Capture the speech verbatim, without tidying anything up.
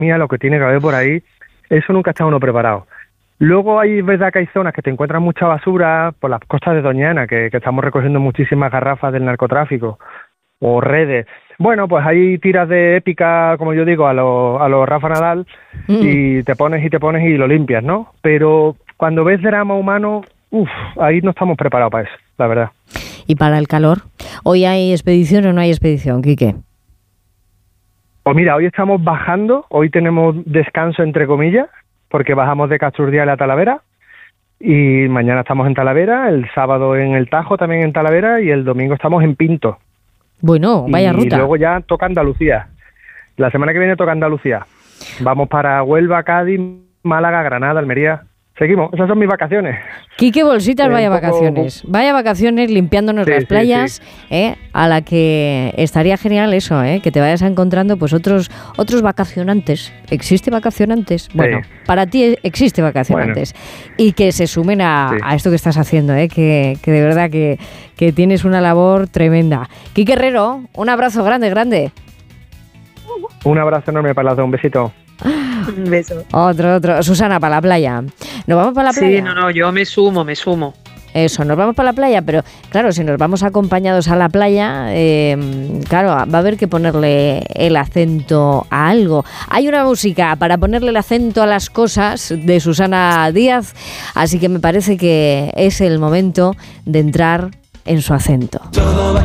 mía, lo que tiene que haber por ahí, eso nunca está uno preparado. Luego hay, es verdad que hay zonas que te encuentran mucha basura, por las costas de Doñana, que, que estamos recogiendo muchísimas garrafas del narcotráfico, o redes. Bueno, pues hay tiras de épica, como yo digo, a los a los Rafa Nadal, mm. y te pones y te pones y lo limpias, ¿no? Pero cuando ves drama humano, uff, ahí no estamos preparados para eso, la verdad. ¿Y para el calor? ¿Hoy hay expedición o no hay expedición, Quique? Pues mira, hoy estamos bajando, hoy tenemos descanso entre comillas, porque bajamos de Casturdial a Talavera, y mañana estamos en Talavera, el sábado en el Tajo, también en Talavera, y el domingo estamos en Pinto. Bueno, vaya y ruta. Y luego ya toca Andalucía. La semana que viene toca Andalucía. Vamos para Huelva, Cádiz, Málaga, Granada, Almería. Seguimos, esas son mis vacaciones. Quique Bolsitas, eh, vaya poco... vacaciones. Vaya vacaciones limpiándonos sí, las playas, sí, sí. ¿eh? A la que estaría genial eso, ¿eh? Que te vayas encontrando pues otros otros vacacionantes. ¿Existe vacacionantes? Bueno, sí. Para ti existe vacacionantes. Bueno. Y que se sumen a, sí. a esto que estás haciendo, ¿eh? Que, que de verdad que, que tienes una labor tremenda. Quique Herrero, un abrazo grande, grande. Un abrazo enorme para las dos, un besito. Un beso. Otro, otro. Susana, para la playa. ¿Nos vamos para la playa? Sí, no, no, yo me sumo, me sumo. Eso, nos vamos para la playa, pero claro, si nos vamos acompañados a la playa, eh, claro, va a haber que ponerle el acento a algo. Hay una música para ponerle el acento a las cosas de Susana Díaz, así que me parece que es el momento de entrar en su acento.